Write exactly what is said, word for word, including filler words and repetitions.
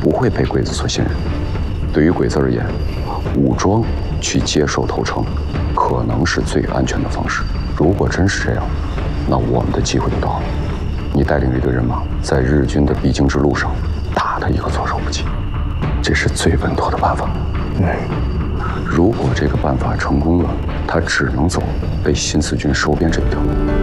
不会被鬼子所信任。对于鬼子而言，武装去接受投诚，可能是最安全的方式。如果真是这样，那我们的机会就到了。你带领这队人马，在日军的必经之路上，打他一个措手不及，这是最稳妥的办法。 嗯， 如果这个办法成功了，他只能走被新四军收编这一条路。